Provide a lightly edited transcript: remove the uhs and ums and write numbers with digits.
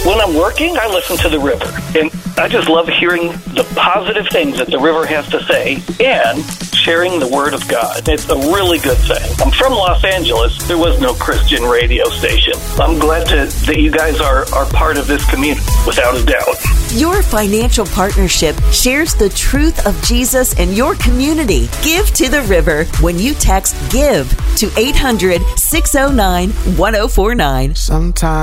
When I'm working, I listen to the river. And I just love hearing the positive things that the river has to say and sharing the word of God. It's a really good thing. I'm from Los Angeles. There was no Christian radio station. I'm glad that you guys are part of this community, without a doubt. Your financial partnership shares the truth of Jesus and your community. Give to the river when you text GIVE to 800-609-1049. Sometimes